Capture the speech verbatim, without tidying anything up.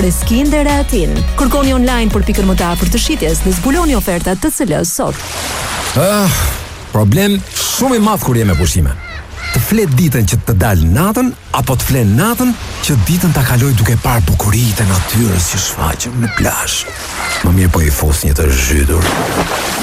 Moreskin dhe Reatin. Kërkoni online për pikën më të afërt të shitjes dhe zbuloni ofertat T C L sot. Ah, problem shumë i madh kur je me pushime. Të flet ditën që të dal natën, apo të flet natën që ditën ta kaloj duke parë bukuritë e natyrës që shfaqen në plazh. Më mirë po i fos një të zhytur.